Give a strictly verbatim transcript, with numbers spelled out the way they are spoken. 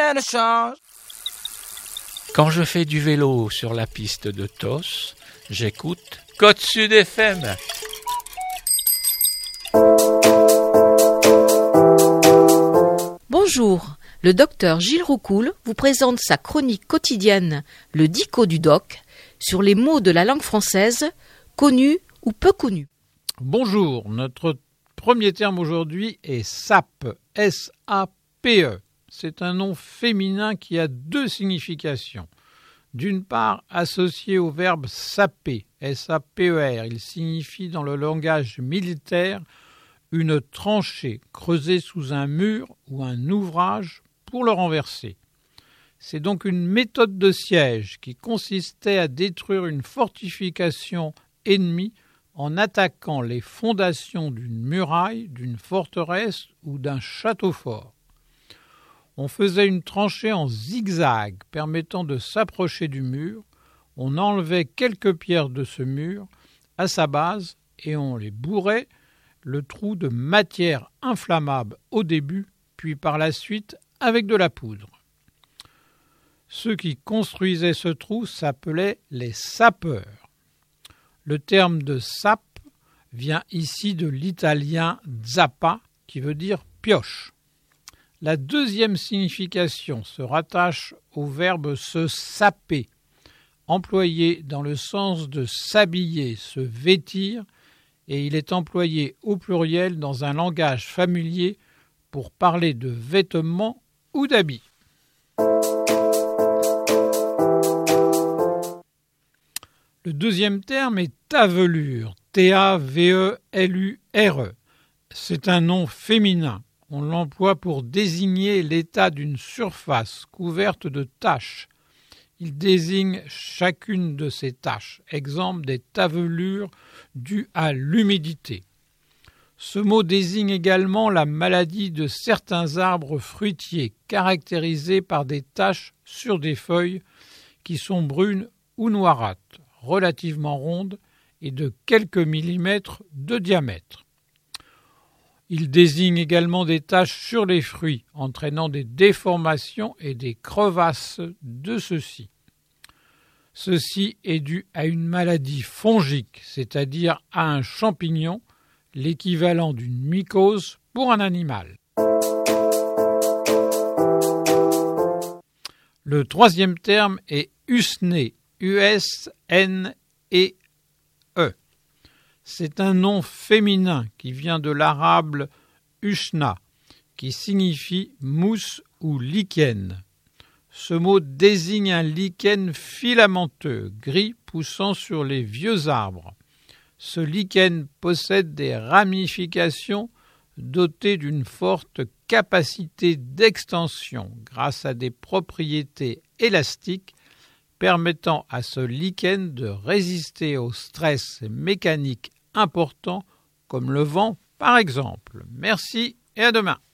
rien ne change. Quand je fais du vélo sur la piste de Tos, j'écoute Côte Sud F M. Bonjour, le docteur Gilles Roucoul vous présente sa chronique quotidienne, le Dico du doc, sur les mots de la langue française, connus ou peu connus. Bonjour, notre premier terme aujourd'hui est sape, S A P E. C'est un nom féminin qui a deux significations. D'une part, associé au verbe saper, S A P E R, il signifie dans le langage militaire une tranchée creusée sous un mur ou un ouvrage pour le renverser. C'est donc une méthode de siège qui consistait à détruire une fortification ennemie en attaquant les fondations d'une muraille, d'une forteresse ou d'un château fort. On faisait une tranchée en zigzag permettant de s'approcher du mur, on enlevait quelques pierres de ce mur à sa base et on les bourrait le trou de matière inflammable au début, puis par la suite avec de la poudre. Ceux qui construisaient ce trou s'appelaient les sapeurs. Le terme de sape vient ici de l'italien zappa, qui veut dire pioche. La deuxième signification se rattache au verbe se saper, employé dans le sens de s'habiller, se vêtir, et il est employé au pluriel dans un langage familier pour parler de vêtements ou d'habits. Le deuxième terme est tavelure, T A V E L U R E. C'est un nom féminin. On l'emploie pour désigner l'état d'une surface couverte de taches. Il désigne chacune de ces taches, exemple des tavelures dues à l'humidité. Ce mot désigne également la maladie de certains arbres fruitiers, caractérisés par des taches sur des feuilles qui sont brunes ou noirâtres, relativement rondes et de quelques millimètres de diamètre. Il désigne également des taches sur les fruits, entraînant des déformations et des crevasses de ceux-ci. Ceci est dû à une maladie fongique, c'est-à-dire à un champignon, l'équivalent d'une mycose pour un animal. Le troisième terme est usné, U S N E E. C'est un nom féminin qui vient de l'arabe ushna, qui signifie mousse ou lichen. Ce mot désigne un lichen filamenteux, gris, poussant sur les vieux arbres. Ce lichen possède des ramifications dotées d'une forte capacité d'extension grâce à des propriétés élastiques permettant à ce lichen de résister au stress mécanique important comme le vent par exemple. Merci et à demain.